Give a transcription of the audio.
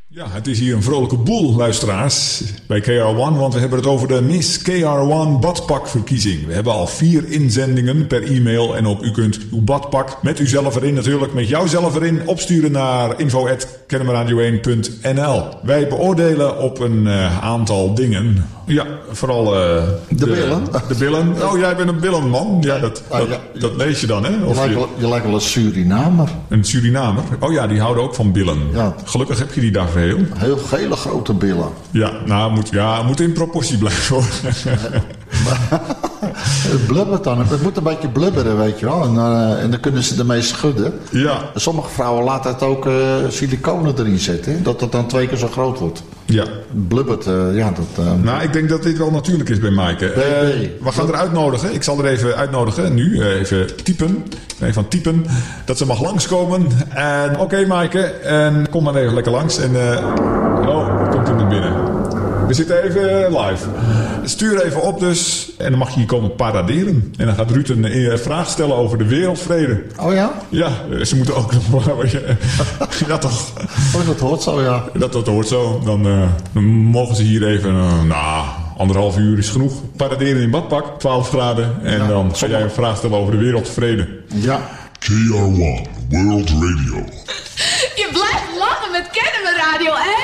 Ja, het is hier een vrolijke boel, luisteraars, bij KR1, want we hebben het over de Miss KR1 badpakverkiezing. We hebben al 4 inzendingen per e-mail en u kunt uw badpak met uzelf erin, natuurlijk met jouzelf erin, opsturen naar info@kennemerradio1.nl. Wij beoordelen op een aantal dingen. Ja, vooral de billen. De billen. Oh, jij bent een billenman. Ja, dat lees je dan, hè? Of je lijkt wel een Surinamer. Een Surinamer? Oh ja, die houden ook van billen. Ja. Gelukkig heb je die daar veel. Heel hele grote billen. Ja, nou, moet in proportie blijven, hoor. Het blubbert dan. Het moet een beetje blubberen, weet je wel. En dan kunnen ze ermee schudden. Ja. Sommige vrouwen laten het ook siliconen erin zetten. Dat het dan 2 keer zo groot wordt. Ja. Blubbert, Nou, ik denk dat dit wel natuurlijk is bij Maaike. We gaan er uitnodigen. Ik zal er even uitnodigen. Nu even typen. Even aan typen. Dat ze mag langskomen. En oké, Maaike. En kom maar even lekker langs. En komt hij naar binnen. We zitten even live. Stuur even op dus. En dan mag je hier komen paraderen. En dan gaat Ruud een vraag stellen over de wereldvrede. Oh ja? Ja, ze moeten ook nog... Ja, toch? Oh, dat hoort zo, ja. Dat hoort zo. Dan mogen ze hier even... 1,5 uur is genoeg. Paraderen in badpak, 12 graden. En dan ga jij een vraag stellen over de wereldvrede. Ja. KR1 World Radio. Je blijft lachen met Kennemer Radio, hè?